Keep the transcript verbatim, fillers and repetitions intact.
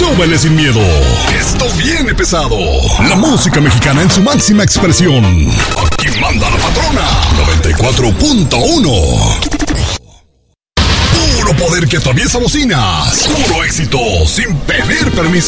súbele sin miedo. Esto viene pesado. La música mexicana en su máxima expresión. Aquí manda la patrona. noventa y cuatro punto uno. Puro poder que atraviesa bocinas. Puro éxito sin pedir permiso.